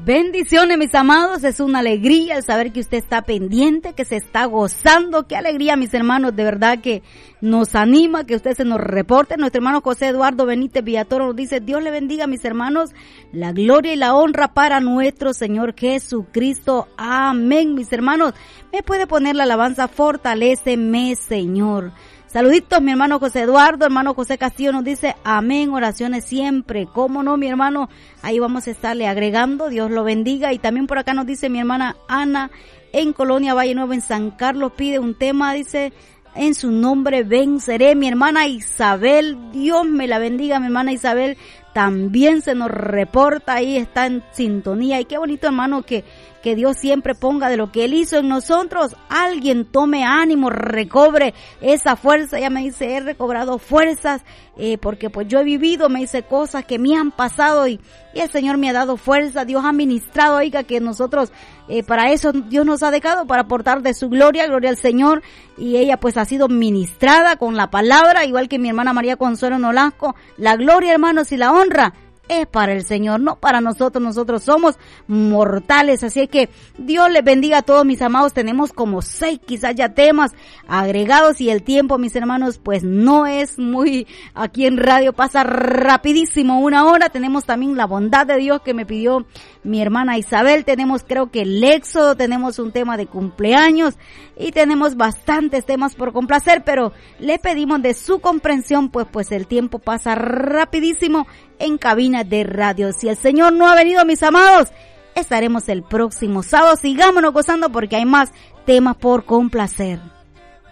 Bendiciones, mis amados, es una alegría el saber que usted está pendiente, que se está gozando. Qué alegría, mis hermanos, de verdad que nos anima que usted se nos reporte. Nuestro hermano José Eduardo Benítez Villatoro nos dice: Dios le bendiga, mis hermanos, la gloria y la honra para nuestro Señor Jesucristo. Amén, mis hermanos. Me puede poner la alabanza, fortaléceme, Señor. Saluditos, mi hermano José Eduardo. Hermano José Castillo nos dice: amén, oraciones siempre. ¿Cómo no, mi hermano? Ahí vamos a estarle agregando. Dios lo bendiga. Y también por acá nos dice mi hermana Ana, en Colonia Valle Nuevo, en San Carlos, pide un tema, dice: en su nombre venceré. Mi hermana Isabel, Dios me la bendiga, mi hermana Isabel, también se nos reporta, ahí está en sintonía. Y qué bonito, hermano, que Dios siempre ponga de lo que Él hizo en nosotros, alguien tome ánimo, recobre esa fuerza. Ella me dice: he recobrado fuerzas, porque pues yo he vivido, me dice, cosas que me han pasado y el Señor me ha dado fuerza. Dios ha ministrado, oiga, que nosotros, para eso Dios nos ha dejado, para aportar de su gloria, gloria al Señor. Y ella pues ha sido ministrada con la palabra, igual que mi hermana María Consuelo Nolasco. La gloria, hermanos, y la honra es para el Señor, no para nosotros. Nosotros somos mortales. Así es que Dios les bendiga a todos, mis amados. Tenemos como 6 quizás ya temas agregados y el tiempo, mis hermanos, pues no es muy, aquí en radio pasa rapidísimo, 1 hora. Tenemos también la bondad de Dios que me pidió mi hermana Isabel. Tenemos, creo que el Éxodo, tenemos un tema de cumpleaños y tenemos bastantes temas por complacer, pero le pedimos de su comprensión, pues el tiempo pasa rapidísimo en cabina de radio. Si el Señor no ha venido, mis amados, estaremos el próximo sábado. Sigámonos gozando porque hay más temas por complacer.